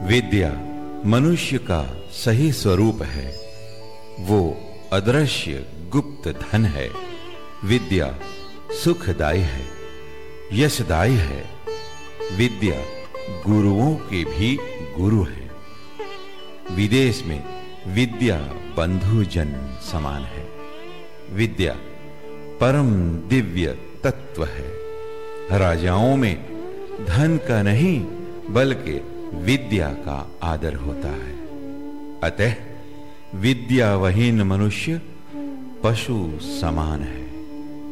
विद्या मनुष्य का सही स्वरूप है। वो अदृश्य गुप्त धन है। विद्या सुखदायी है, यशदायी है। विद्या गुरुओं के भी गुरु है। विदेश में विद्या बंधुजन समान है। विद्या परम दिव्य तत्व है। राजाओं में धन का नहीं बल्कि विद्या का आदर होता है। अतः विद्याविहीन मनुष्य पशु समान है।